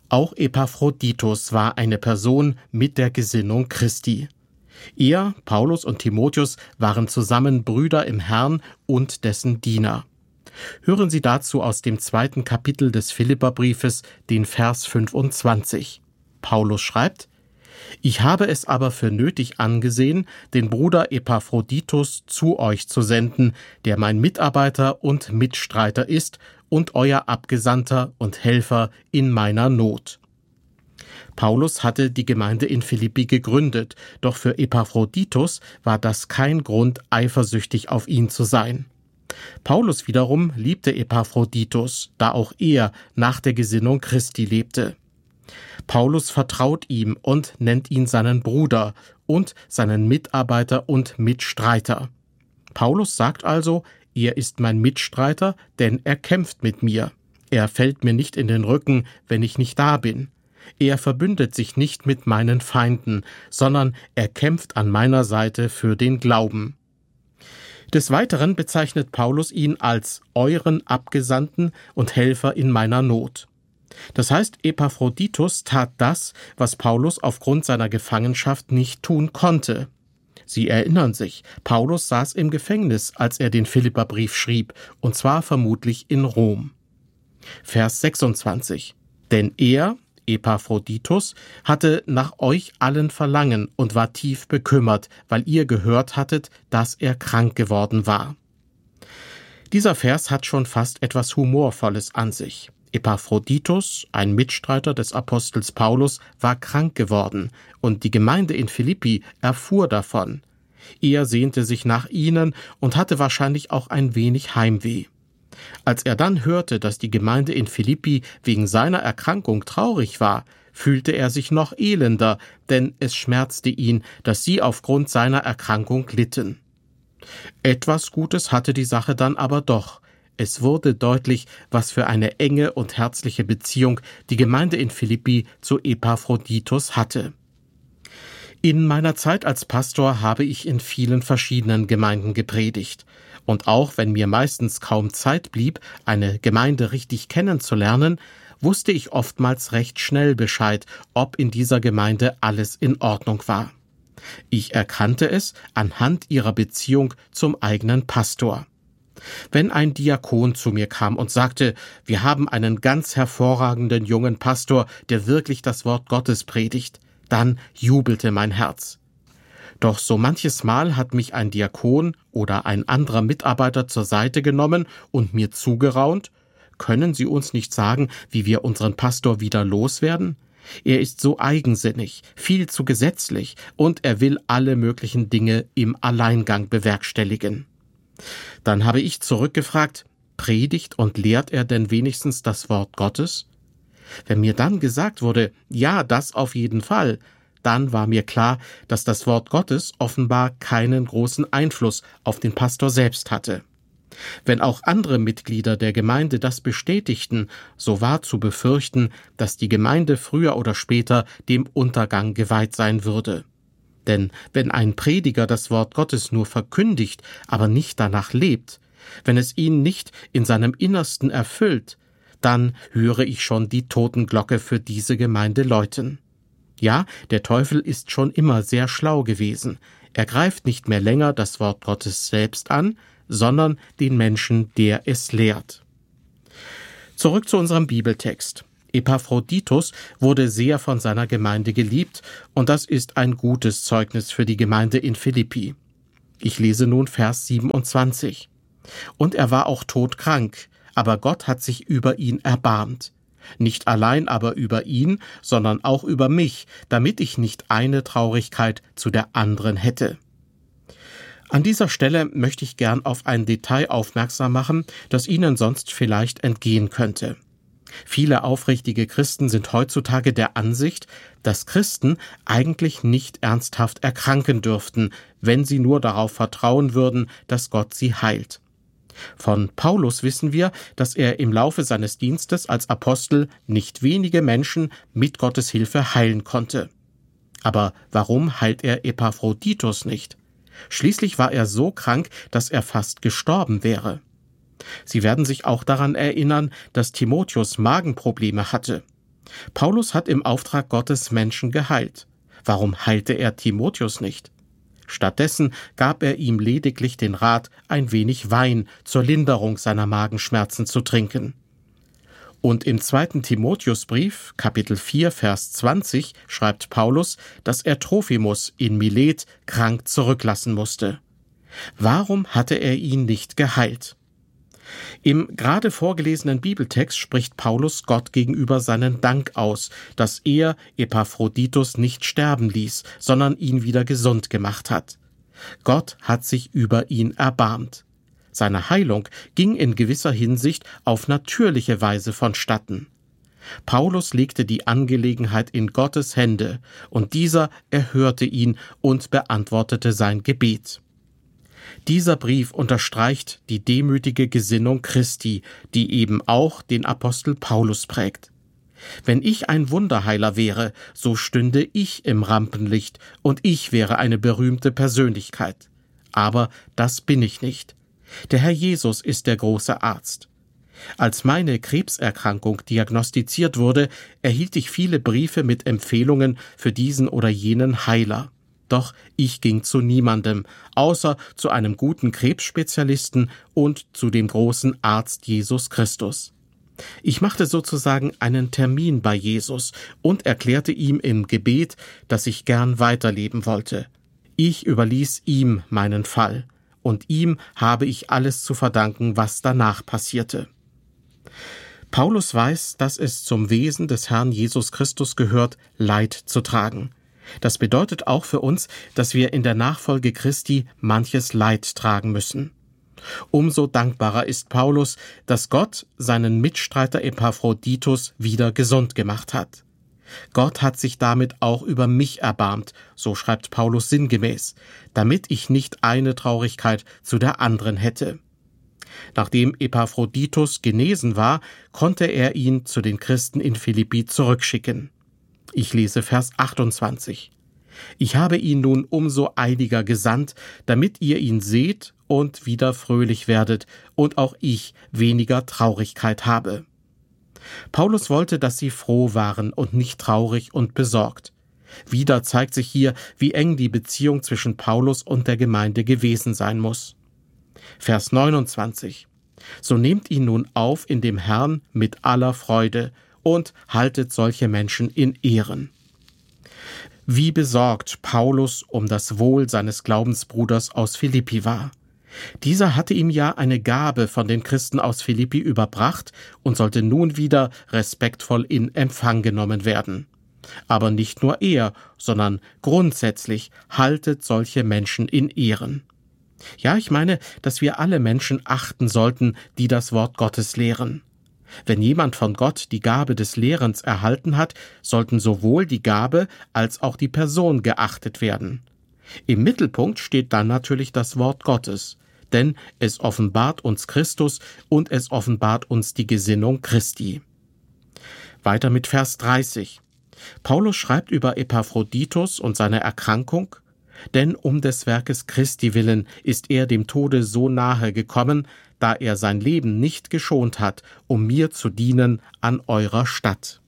Auch Epaphroditus war eine Person mit der Gesinnung Christi. Er, Paulus und Timotheus waren zusammen Brüder im Herrn und dessen Diener. Hören Sie dazu aus dem 2. Kapitel des Philipperbriefes den Vers 25. Paulus schreibt: Ich habe es aber für nötig angesehen, den Bruder Epaphroditus zu euch zu senden, der mein Mitarbeiter und Mitstreiter ist und euer Abgesandter und Helfer in meiner Not. Paulus hatte die Gemeinde in Philippi gegründet, doch für Epaphroditus war das kein Grund, eifersüchtig auf ihn zu sein. Paulus wiederum liebte Epaphroditus, da auch er nach der Gesinnung Christi lebte. Paulus vertraut ihm und nennt ihn seinen Bruder und seinen Mitarbeiter und Mitstreiter. Paulus sagt also, er ist mein Mitstreiter, denn er kämpft mit mir. Er fällt mir nicht in den Rücken, wenn ich nicht da bin. Er verbündet sich nicht mit meinen Feinden, sondern er kämpft an meiner Seite für den Glauben. Des Weiteren bezeichnet Paulus ihn als euren Abgesandten und Helfer in meiner Not. Das heißt, Epaphroditus tat das, was Paulus aufgrund seiner Gefangenschaft nicht tun konnte. Sie erinnern sich, Paulus saß im Gefängnis, als er den Philipperbrief schrieb, und zwar vermutlich in Rom. Vers 26. Denn er, Epaphroditus, hatte nach euch allen Verlangen und war tief bekümmert, weil ihr gehört hattet, dass er krank geworden war. Dieser Vers hat schon fast etwas Humorvolles an sich. Epaphroditus, ein Mitstreiter des Apostels Paulus, war krank geworden und die Gemeinde in Philippi erfuhr davon. Er sehnte sich nach ihnen und hatte wahrscheinlich auch ein wenig Heimweh. Als er dann hörte, dass die Gemeinde in Philippi wegen seiner Erkrankung traurig war, fühlte er sich noch elender, denn es schmerzte ihn, dass sie aufgrund seiner Erkrankung litten. Etwas Gutes hatte die Sache dann aber doch. Es wurde deutlich, was für eine enge und herzliche Beziehung die Gemeinde in Philippi zu Epaphroditus hatte. In meiner Zeit als Pastor habe ich in vielen verschiedenen Gemeinden gepredigt. Und auch wenn mir meistens kaum Zeit blieb, eine Gemeinde richtig kennenzulernen, wusste ich oftmals recht schnell Bescheid, ob in dieser Gemeinde alles in Ordnung war. Ich erkannte es anhand ihrer Beziehung zum eigenen Pastor. Wenn ein Diakon zu mir kam und sagte, wir haben einen ganz hervorragenden jungen Pastor, der wirklich das Wort Gottes predigt, dann jubelte mein Herz. Doch so manches Mal hat mich ein Diakon oder ein anderer Mitarbeiter zur Seite genommen und mir zugeraunt: Können Sie uns nicht sagen, wie wir unseren Pastor wieder loswerden? Er ist so eigensinnig, viel zu gesetzlich und er will alle möglichen Dinge im Alleingang bewerkstelligen. Dann habe ich zurückgefragt: Predigt und lehrt er denn wenigstens das Wort Gottes? Wenn mir dann gesagt wurde, ja, das auf jeden Fall, dann war mir klar, dass das Wort Gottes offenbar keinen großen Einfluss auf den Pastor selbst hatte. Wenn auch andere Mitglieder der Gemeinde das bestätigten, so war zu befürchten, dass die Gemeinde früher oder später dem Untergang geweiht sein würde. Denn wenn ein Prediger das Wort Gottes nur verkündigt, aber nicht danach lebt, wenn es ihn nicht in seinem Innersten erfüllt, dann höre ich schon die Totenglocke für diese Gemeinde läuten. Ja, der Teufel ist schon immer sehr schlau gewesen. Er greift nicht mehr länger das Wort Gottes selbst an, sondern den Menschen, der es lehrt. Zurück zu unserem Bibeltext. Epaphroditus wurde sehr von seiner Gemeinde geliebt, und das ist ein gutes Zeugnis für die Gemeinde in Philippi. Ich lese nun Vers 27. Und er war auch todkrank, aber Gott hat sich über ihn erbarmt. Nicht allein aber über ihn, sondern auch über mich, damit ich nicht eine Traurigkeit zu der anderen hätte. An dieser Stelle möchte ich gern auf ein Detail aufmerksam machen, das Ihnen sonst vielleicht entgehen könnte. Viele aufrichtige Christen sind heutzutage der Ansicht, dass Christen eigentlich nicht ernsthaft erkranken dürften, wenn sie nur darauf vertrauen würden, dass Gott sie heilt. Von Paulus wissen wir, dass er im Laufe seines Dienstes als Apostel nicht wenige Menschen mit Gottes Hilfe heilen konnte. Aber warum heilt er Epaphroditus nicht? Schließlich war er so krank, dass er fast gestorben wäre. Sie werden sich auch daran erinnern, dass Timotheus Magenprobleme hatte. Paulus hat im Auftrag Gottes Menschen geheilt. Warum heilte er Timotheus nicht? Stattdessen gab er ihm lediglich den Rat, ein wenig Wein zur Linderung seiner Magenschmerzen zu trinken. Und im 2. Timotheusbrief, Kapitel 4, Vers 20, schreibt Paulus, dass er Trophimus in Milet krank zurücklassen musste. Warum hatte er ihn nicht geheilt? Im gerade vorgelesenen Bibeltext spricht Paulus Gott gegenüber seinen Dank aus, dass er Epaphroditus nicht sterben ließ, sondern ihn wieder gesund gemacht hat. Gott hat sich über ihn erbarmt. Seine Heilung ging in gewisser Hinsicht auf natürliche Weise vonstatten. Paulus legte die Angelegenheit in Gottes Hände, und dieser erhörte ihn und beantwortete sein Gebet. Dieser Brief unterstreicht die demütige Gesinnung Christi, die eben auch den Apostel Paulus prägt. Wenn ich ein Wunderheiler wäre, so stünde ich im Rampenlicht und ich wäre eine berühmte Persönlichkeit. Aber das bin ich nicht. Der Herr Jesus ist der große Arzt. Als meine Krebserkrankung diagnostiziert wurde, erhielt ich viele Briefe mit Empfehlungen für diesen oder jenen Heiler. Doch ich ging zu niemandem, außer zu einem guten Krebsspezialisten und zu dem großen Arzt Jesus Christus. Ich machte sozusagen einen Termin bei Jesus und erklärte ihm im Gebet, dass ich gern weiterleben wollte. Ich überließ ihm meinen Fall, und ihm habe ich alles zu verdanken, was danach passierte. Paulus weiß, dass es zum Wesen des Herrn Jesus Christus gehört, Leid zu tragen. Das bedeutet auch für uns, dass wir in der Nachfolge Christi manches Leid tragen müssen. Umso dankbarer ist Paulus, dass Gott seinen Mitstreiter Epaphroditus wieder gesund gemacht hat. Gott hat sich damit auch über mich erbarmt, so schreibt Paulus sinngemäß, damit ich nicht eine Traurigkeit zu der anderen hätte. Nachdem Epaphroditus genesen war, konnte er ihn zu den Christen in Philippi zurückschicken. Ich lese Vers 28. Ich habe ihn nun umso eiliger gesandt, damit ihr ihn seht und wieder fröhlich werdet und auch ich weniger Traurigkeit habe. Paulus wollte, dass sie froh waren und nicht traurig und besorgt. Wieder zeigt sich hier, wie eng die Beziehung zwischen Paulus und der Gemeinde gewesen sein muss. Vers 29. So nehmt ihn nun auf in dem Herrn mit aller Freude und haltet solche Menschen in Ehren. Wie besorgt Paulus um das Wohl seines Glaubensbruders aus Philippi war. Dieser hatte ihm ja eine Gabe von den Christen aus Philippi überbracht und sollte nun wieder respektvoll in Empfang genommen werden. Aber nicht nur er, sondern grundsätzlich haltet solche Menschen in Ehren. Ja, ich meine, dass wir alle Menschen achten sollten, die das Wort Gottes lehren. Wenn jemand von Gott die Gabe des Lehrens erhalten hat, sollten sowohl die Gabe als auch die Person geachtet werden. Im Mittelpunkt steht dann natürlich das Wort Gottes, denn es offenbart uns Christus und es offenbart uns die Gesinnung Christi. Weiter mit Vers 30. Paulus schreibt über Epaphroditus und seine Erkrankung: Denn um des Werkes Christi willen ist er dem Tode so nahe gekommen, da er sein Leben nicht geschont hat, um mir zu dienen an eurer statt.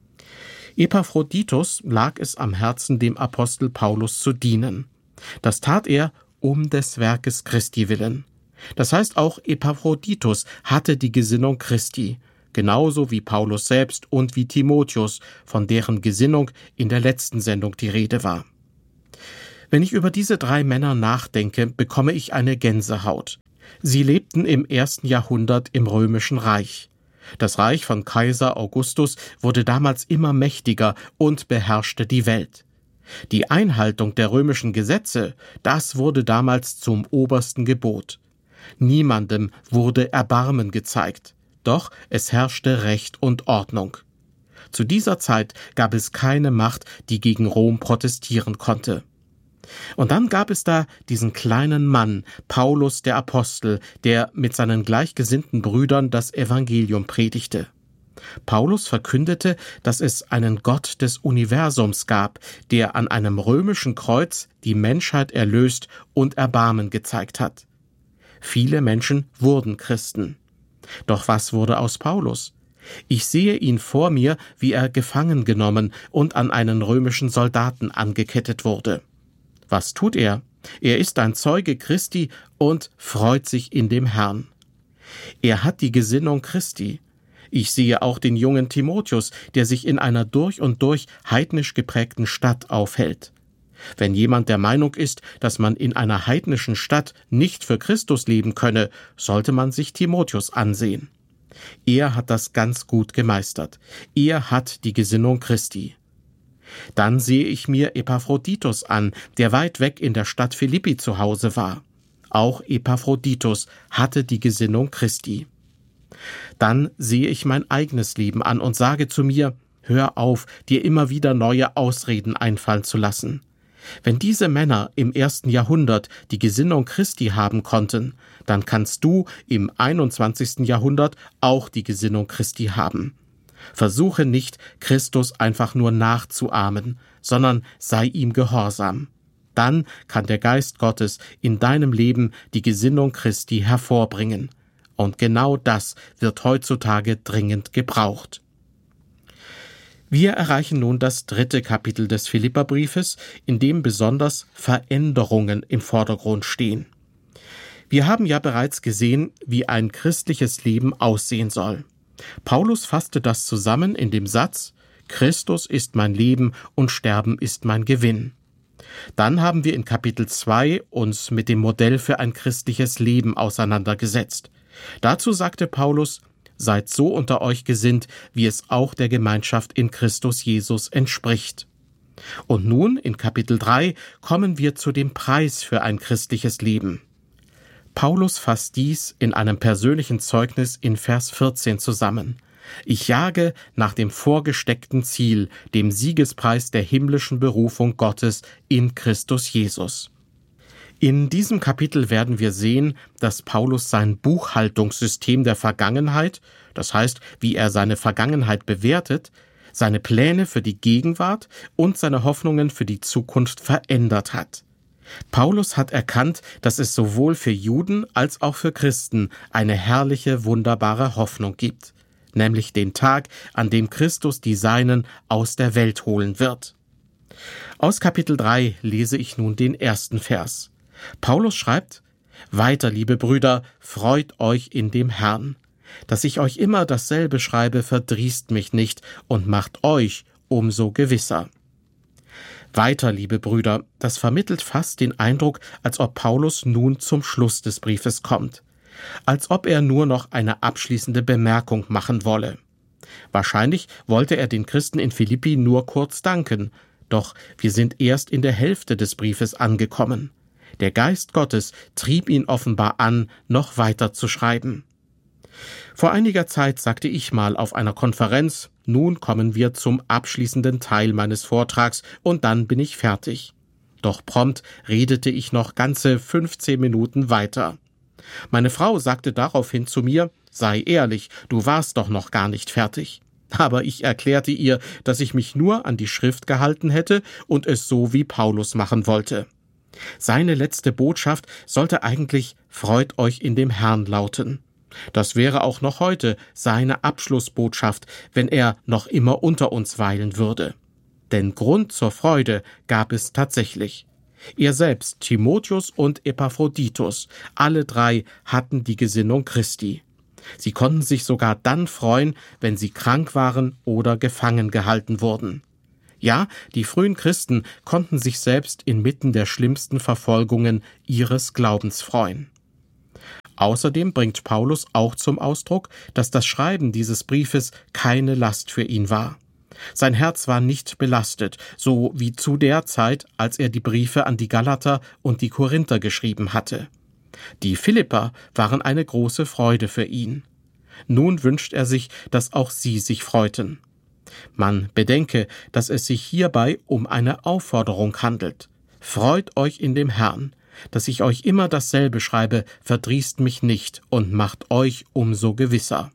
Epaphroditus lag es am Herzen, dem Apostel Paulus zu dienen. Das tat er um des Werkes Christi willen. Das heißt, auch Epaphroditus hatte die Gesinnung Christi, genauso wie Paulus selbst und wie Timotheus, von deren Gesinnung in der letzten Sendung die Rede war. Wenn ich über diese 3 Männer nachdenke, bekomme ich eine Gänsehaut. Sie lebten im 1. Jahrhundert im Römischen Reich. Das Reich von Kaiser Augustus wurde damals immer mächtiger und beherrschte die Welt. Die Einhaltung der römischen Gesetze, das wurde damals zum obersten Gebot. Niemandem wurde Erbarmen gezeigt, doch es herrschte Recht und Ordnung. Zu dieser Zeit gab es keine Macht, die gegen Rom protestieren konnte. Und dann gab es da diesen kleinen Mann, Paulus der Apostel, der mit seinen gleichgesinnten Brüdern das Evangelium predigte. Paulus verkündete, dass es einen Gott des Universums gab, der an einem römischen Kreuz die Menschheit erlöst und Erbarmen gezeigt hat. Viele Menschen wurden Christen. Doch was wurde aus Paulus? Ich sehe ihn vor mir, wie er gefangen genommen und an einen römischen Soldaten angekettet wurde. Was tut er? Er ist ein Zeuge Christi und freut sich in dem Herrn. Er hat die Gesinnung Christi. Ich sehe auch den jungen Timotheus, der sich in einer durch und durch heidnisch geprägten Stadt aufhält. Wenn jemand der Meinung ist, dass man in einer heidnischen Stadt nicht für Christus leben könne, sollte man sich Timotheus ansehen. Er hat das ganz gut gemeistert. Er hat die Gesinnung Christi. Dann sehe ich mir Epaphroditus an, der weit weg in der Stadt Philippi zu Hause war. Auch Epaphroditus hatte die Gesinnung Christi. Dann sehe ich mein eigenes Leben an und sage zu mir, hör auf, dir immer wieder neue Ausreden einfallen zu lassen. Wenn diese Männer im 1. Jahrhundert die Gesinnung Christi haben konnten, dann kannst du im 21. Jahrhundert auch die Gesinnung Christi haben. Versuche nicht, Christus einfach nur nachzuahmen, sondern sei ihm gehorsam. Dann kann der Geist Gottes in deinem Leben die Gesinnung Christi hervorbringen. Und genau das wird heutzutage dringend gebraucht. Wir erreichen nun das 3. Kapitel des Philipperbriefes, in dem besonders Veränderungen im Vordergrund stehen. Wir haben ja bereits gesehen, wie ein christliches Leben aussehen soll. Paulus fasste das zusammen in dem Satz, Christus ist mein Leben und Sterben ist mein Gewinn. Dann haben wir in Kapitel 2 uns mit dem Modell für ein christliches Leben auseinandergesetzt. Dazu sagte Paulus, seid so unter euch gesinnt, wie es auch der Gemeinschaft in Christus Jesus entspricht. Und nun, in Kapitel 3, kommen wir zu dem Preis für ein christliches Leben. Paulus fasst dies in einem persönlichen Zeugnis in Vers 14 zusammen. Ich jage nach dem vorgesteckten Ziel, dem Siegespreis der himmlischen Berufung Gottes in Christus Jesus. In diesem Kapitel werden wir sehen, dass Paulus sein Buchhaltungssystem der Vergangenheit, das heißt, wie er seine Vergangenheit bewertet, seine Pläne für die Gegenwart und seine Hoffnungen für die Zukunft verändert hat. Paulus hat erkannt, dass es sowohl für Juden als auch für Christen eine herrliche, wunderbare Hoffnung gibt, nämlich den Tag, an dem Christus die Seinen aus der Welt holen wird. Aus Kapitel 3 lese ich nun den 1. Vers. Paulus schreibt, »Weiter, liebe Brüder, freut euch in dem Herrn. Dass ich euch immer dasselbe schreibe, verdrießt mich nicht und macht euch umso gewisser.« Weiter, liebe Brüder, das vermittelt fast den Eindruck, als ob Paulus nun zum Schluss des Briefes kommt. Als ob er nur noch eine abschließende Bemerkung machen wolle. Wahrscheinlich wollte er den Christen in Philippi nur kurz danken, doch wir sind erst in der Hälfte des Briefes angekommen. Der Geist Gottes trieb ihn offenbar an, noch weiter zu schreiben. Vor einiger Zeit sagte ich mal auf einer Konferenz, nun kommen wir zum abschließenden Teil meines Vortrags und dann bin ich fertig. Doch prompt redete ich noch ganze 15 Minuten weiter. Meine Frau sagte daraufhin zu mir, sei ehrlich, du warst doch noch gar nicht fertig. Aber ich erklärte ihr, dass ich mich nur an die Schrift gehalten hätte und es so wie Paulus machen wollte. Seine letzte Botschaft sollte eigentlich »Freut euch in dem Herrn« lauten. Das wäre auch noch heute seine Abschlussbotschaft, wenn er noch immer unter uns weilen würde. Denn Grund zur Freude gab es tatsächlich. Er selbst, Timotheus und Epaphroditus, alle drei hatten die Gesinnung Christi. Sie konnten sich sogar dann freuen, wenn sie krank waren oder gefangen gehalten wurden. Ja, die frühen Christen konnten sich selbst inmitten der schlimmsten Verfolgungen ihres Glaubens freuen. Außerdem bringt Paulus auch zum Ausdruck, dass das Schreiben dieses Briefes keine Last für ihn war. Sein Herz war nicht belastet, so wie zu der Zeit, als er die Briefe an die Galater und die Korinther geschrieben hatte. Die Philipper waren eine große Freude für ihn. Nun wünscht er sich, dass auch sie sich freuten. Man bedenke, dass es sich hierbei um eine Aufforderung handelt. Freut euch in dem Herrn. Dass ich euch immer dasselbe schreibe, verdrießt mich nicht und macht euch umso gewisser.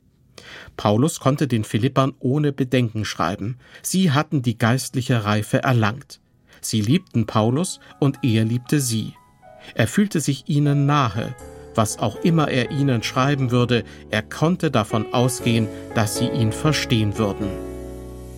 Paulus konnte den Philippern ohne Bedenken schreiben. Sie hatten die geistliche Reife erlangt. Sie liebten Paulus und er liebte sie. Er fühlte sich ihnen nahe Was auch immer er ihnen schreiben würde, er konnte davon ausgehen, dass sie ihn verstehen würden.